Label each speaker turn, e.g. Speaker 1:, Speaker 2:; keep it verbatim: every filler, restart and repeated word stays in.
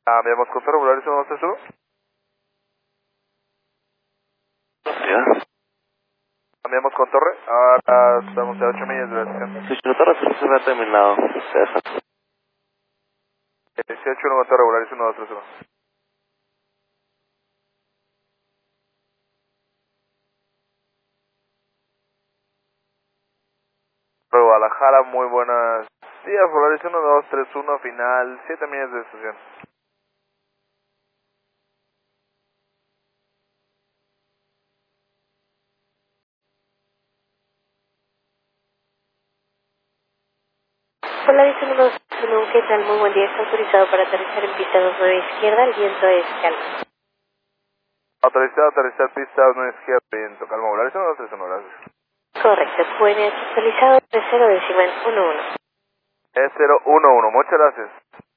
Speaker 1: Cambiamos con torre, Volaris uno dos tres uno.
Speaker 2: Ya.
Speaker 1: Cambiamos con torre, ahora estamos a ocho millas de la estación.
Speaker 2: Sí, la torre se ha terminado. Se deja.
Speaker 1: dieciocho uno con torre, Volaris uno dos tres uno. Guadalajara, muy buenas días, Volaris uno dos tres uno, final siete millas de estación.
Speaker 3: Hola, dice uno dos uno, ¿qué tal? Muy buen día, está autorizado para aterrizar en pista dos nueve izquierda, el viento es calmo.
Speaker 1: Autorizado, aterrizar pista uno izquierda, viento, calma, Volaris uno dos tres uno, gracias.
Speaker 3: Correcto, Q N H actualizado, cero decimal uno uno.
Speaker 1: E cero uno uno, muchas gracias.